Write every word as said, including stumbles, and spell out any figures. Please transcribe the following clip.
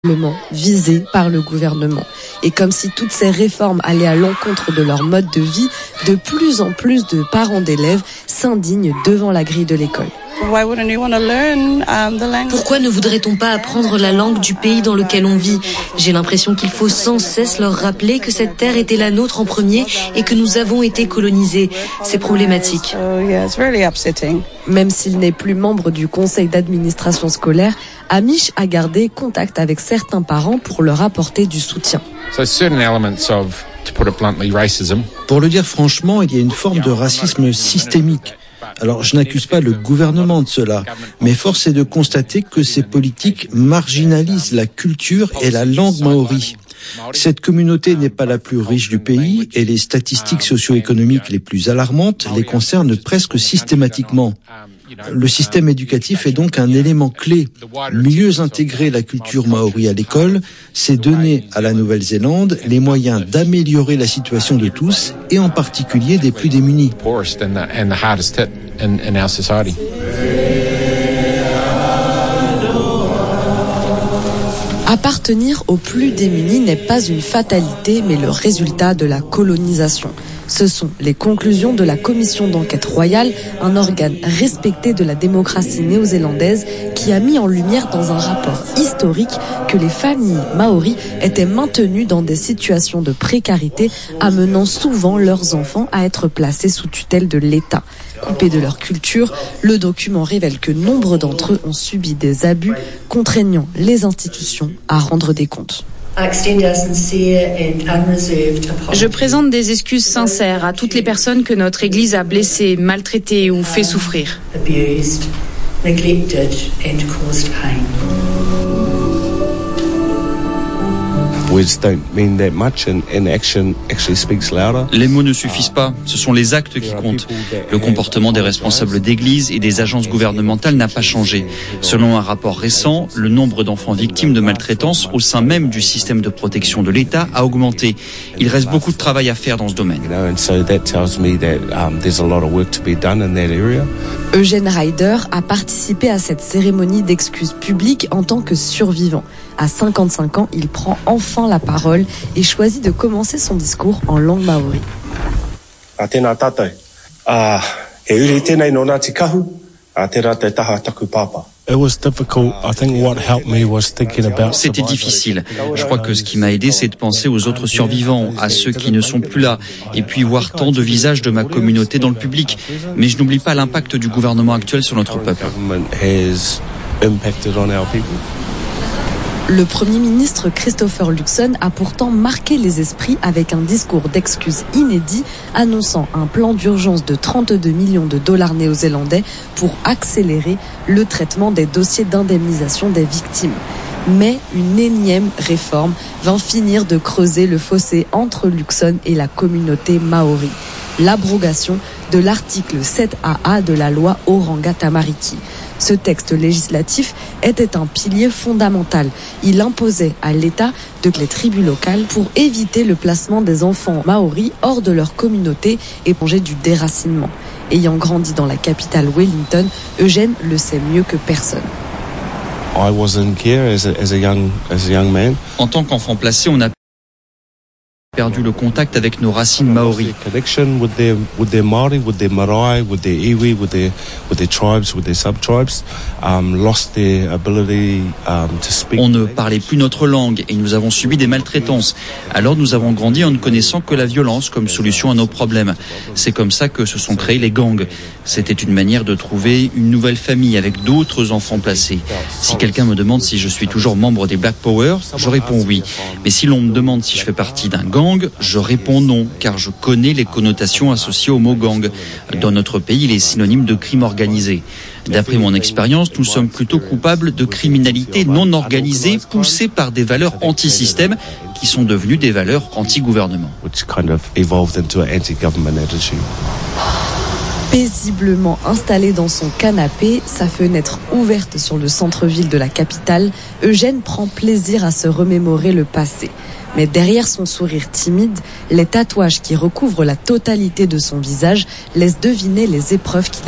visés par le gouvernement. Et comme si toutes ces réformes allaient à l'encontre de leur mode de vie, de plus en plus de parents d'élèves s'indignent devant la grille de l'école. Pourquoi ne voudrait-on pas apprendre la langue du pays dans lequel on vit ? J'ai l'impression qu'il faut sans cesse leur rappeler que cette terre était la nôtre en premier et que nous avons été colonisés. C'est problématique. Même s'il n'est plus membre du conseil d'administration scolaire, Amish a gardé contact avec certains parents pour leur apporter du soutien. Pour le dire franchement, il y a une forme de racisme systémique. Alors, je n'accuse pas le gouvernement de cela, mais force est de constater que ces politiques marginalisent la culture et la langue maori. Cette communauté n'est pas la plus riche du pays et les statistiques socio-économiques les plus alarmantes les concernent presque systématiquement. Le système éducatif est donc un élément clé. Mieux intégrer la culture maori à l'école, c'est donner à la Nouvelle-Zélande les moyens d'améliorer la situation de tous, et en particulier des plus démunis. Appartenir aux plus démunis n'est pas une fatalité, mais le résultat de la colonisation. Ce sont les conclusions de la commission d'enquête royale, un organe respecté de la démocratie néo-zélandaise qui a mis en lumière dans un rapport historique que les familles maoris étaient maintenues dans des situations de précarité, amenant souvent leurs enfants à être placés sous tutelle de l'État. Coupés de leur culture, le document révèle que nombre d'entre eux ont subi des abus, contraignant les institutions à rendre des comptes. Je présente des excuses sincères à toutes les personnes que notre Église a blessées, maltraitées ou fait souffrir. Les mots ne suffisent pas, ce sont les actes qui comptent. Le comportement des responsables d'église et des agences gouvernementales n'a pas changé. Selon un rapport récent, le nombre d'enfants victimes de maltraitance au sein même du système de protection de l'État a augmenté. Il reste beaucoup de travail à faire dans ce domaine. Eugène Ryder a participé à cette cérémonie d'excuses publiques en tant que survivant. À cinquante-cinq ans, il prend enfin la parole et choisit de commencer son discours en langue maori. C'était difficile. Je crois que ce qui m'a aidé, c'est de penser aux autres survivants, à ceux qui ne sont plus là, et puis voir tant de visages de ma communauté dans le public. Mais je n'oublie pas l'impact du gouvernement actuel sur notre peuple. Le Premier ministre Christopher Luxon a pourtant marqué les esprits avec un discours d'excuses inédit, annonçant un plan d'urgence de trente-deux millions de dollars néo-zélandais pour accélérer le traitement des dossiers d'indemnisation des victimes. Mais une énième réforme vint finir de creuser le fossé entre Luxon et la communauté maori. L'abrogation de l'article sept A A de la loi Oranga Tamariki. Ce texte législatif était un pilier fondamental. Il imposait à l'État de les tribus locales pour éviter le placement des enfants maoris hors de leur communauté et plonger du déracinement. Ayant grandi dans la capitale Wellington, Eugène le sait mieux que personne. En tant qu'enfant placé, on a perdu le contact avec nos racines maoris. On ne parlait plus notre langue et nous avons subi des maltraitances. Alors nous avons grandi en ne connaissant que la violence comme solution à nos problèmes. C'est comme ça que se sont créés les gangs. C'était une manière de trouver une nouvelle famille avec d'autres enfants placés. Si quelqu'un me demande si je suis toujours membre des Black Power, je réponds oui. Mais si l'on me demande si je fais partie d'un gang, je réponds non, car je connais les connotations associées au mot gang. Dans notre pays, il est synonyme de crime organisé. D'après mon expérience, nous sommes plutôt coupables de criminalité non organisée poussée par des valeurs anti-système qui sont devenues des valeurs anti-gouvernement. Paisiblement installé dans son canapé, sa fenêtre ouverte sur le centre-ville de la capitale, Eugène prend plaisir à se remémorer le passé. Mais derrière son sourire timide, les tatouages qui recouvrent la totalité de son visage laissent deviner les épreuves qu'il a